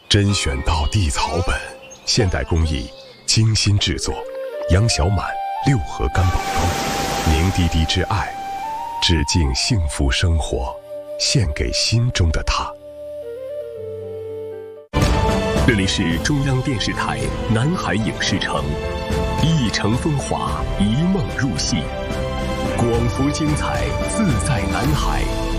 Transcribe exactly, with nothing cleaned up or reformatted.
甄选到地草本，现代工艺，精心制作。杨小满六合干宝膏，凝滴滴之爱，致敬幸福生活，献给心中的他。这里是中央电视台南海影视城，一城风华，一梦入戏，广福精彩，自在南海。